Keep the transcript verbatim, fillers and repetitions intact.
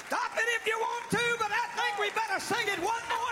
Stop it if you want to, but I think we better sing it one more